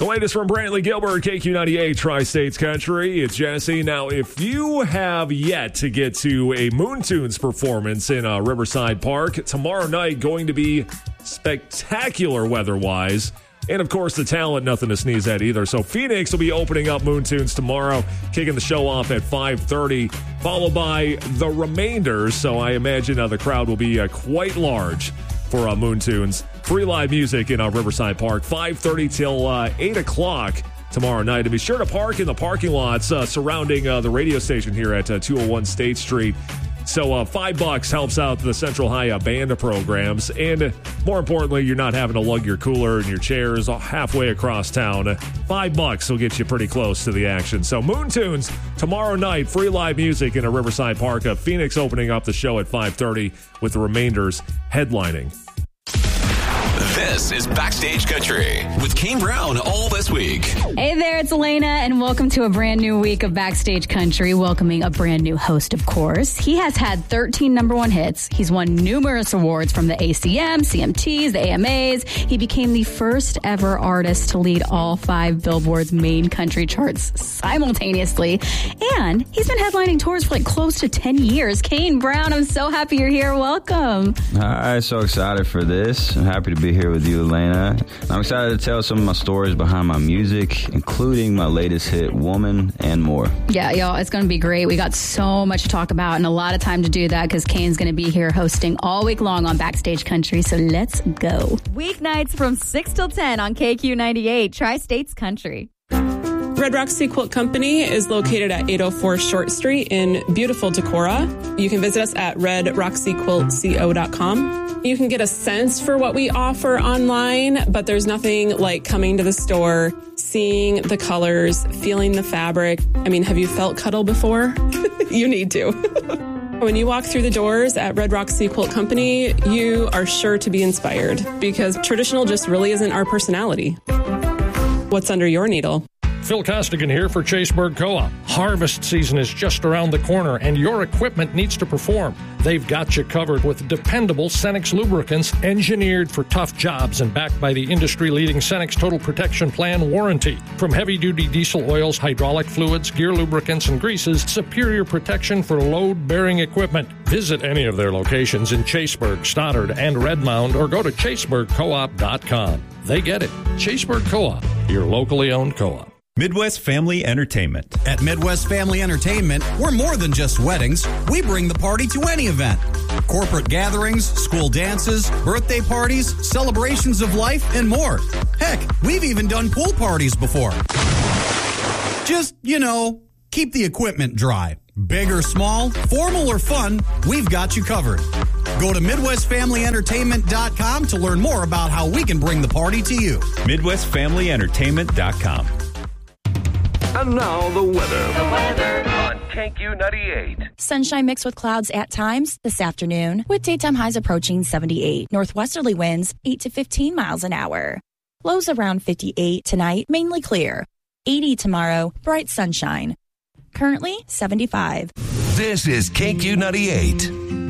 The latest from Brantley Gilbert, KQ98 Tri-States Country. It's Jesse. Now, if you have yet to get to a Moontunes performance in Riverside Park, tomorrow night going to be spectacular weather-wise. And, of course, the talent, nothing to sneeze at either. So Phoenix will be opening up Moontunes tomorrow, kicking the show off at 5:30, followed by the Remainders. So I imagine the crowd will be quite large for Moontunes. Free live music in Riverside Park, 5:30 till 8 o'clock tomorrow night. And be sure to park in the parking lots surrounding the radio station here at 201 State Street. So $5 helps out the Central High band programs. And more importantly, you're not having to lug your cooler and your chairs halfway across town. $5 will get you pretty close to the action. So Moontunes tomorrow night, free live music in a Riverside Park. Phoenix opening up the show at 5:30 with the Remainders headlining. This is Backstage Country with Kane Brown all this week. Hey there, it's Elena, and welcome to a brand new week of Backstage Country, welcoming a brand new host, of course. He has had 13 number one hits. He's won numerous awards from the ACM, CMTs, the AMAs. He became the first ever artist to lead all 5 Billboard's main country charts simultaneously. And he's been headlining tours for close to 10 years. Kane Brown, I'm so happy you're here. Welcome. Hi, so excited for this. I'm happy to be here with you, Elena. I'm excited to tell some of my stories behind my music, including my latest hit, Woman, and more. Yeah, y'all, it's going to be great. We got so much to talk about and a lot of time to do that because Kane's going to be here hosting all week long on Backstage Country, so let's go. Weeknights from 6 till 10 on KQ98 Tri-States Country. Red Roxy Quilt Company is located at 804 Short Street in beautiful Decorah. You can visit us at redroxyquiltco.com. You can get a sense for what we offer online, but there's nothing like coming to the store, seeing the colors, feeling the fabric. I mean, have you felt cuddle before? You need to. When you walk through the doors at Red Roxy Quilt Company, you are sure to be inspired because traditional just really isn't our personality. What's under your needle? Phil Costigan here for Chaseburg Co-op. Harvest season is just around the corner and your equipment needs to perform. They've got you covered with dependable Cenex lubricants engineered for tough jobs and backed by the industry-leading Cenex Total Protection Plan warranty. From heavy-duty diesel oils, hydraulic fluids, gear lubricants, and greases, superior protection for load-bearing equipment. Visit any of their locations in Chaseburg, Stoddard, and Redmond or go to chaseburgcoop.com. They get it. Chaseburg Co-op, your locally owned co-op. Midwest Family Entertainment. At Midwest Family Entertainment, we're more than just weddings. We bring the party to any event. Corporate gatherings, school dances, birthday parties, celebrations of life, and more. Heck, we've even done pool parties before. Just, keep the equipment dry. Big or small, formal or fun, we've got you covered. Go to MidwestFamilyEntertainment.com to learn more about how we can bring the party to you. MidwestFamilyEntertainment.com. And now the weather. On KQ98. Sunshine mixed with clouds at times this afternoon, with daytime highs approaching 78. Northwesterly winds 8 to 15 miles an hour. Lows around 58 tonight, mainly clear. 80 tomorrow, bright sunshine. Currently 75. This is KQ98.